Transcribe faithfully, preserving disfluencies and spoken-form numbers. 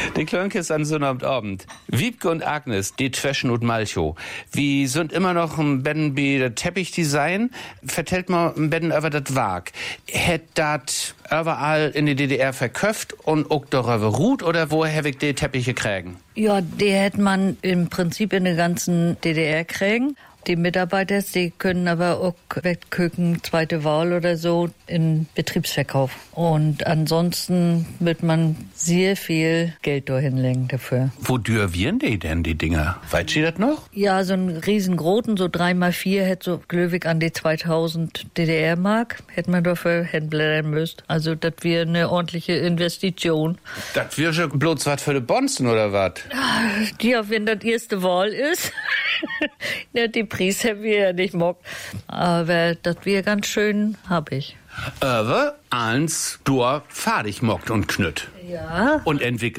Die Klönkes an so einem Abend. Wiebke und Agnes, die Tweschen und Malcho. Wie sind immer noch ein Betten bei der Teppichdesign? Vertellt mal ein Betten über das Wag. Hätt dat überall in die D D R verköpft und auch darüber ruht oder woher hab ich die Teppiche kriegen? Ja, die hätte man im Prinzip in der ganzen D D R kriegen. Die Mitarbeiter, die können aber auch weggucken, zweite Wahl oder so, in Betriebsverkauf. Und ansonsten wird man sehr viel Geld dahinlegen dafür. Wo dürvieren die denn, die Dinger? Weißt du das noch? Ja, so einen riesengroßen, so drei mal vier, hätte so Glöwig an die zweitausend D D R-Mark, hätte man dafür hinblättern müsst. Also, das wäre eine ordentliche Investition. Das wäre schon bloß was für die Bonzen, oder was? Ja, wenn das erste Wahl ist. Ja, die Preis haben wir ja nicht mockt. Aber das wäre ganz schön, hab ich. Aber eins, du fertig mockt und knütt. Ja. Und entwickelt.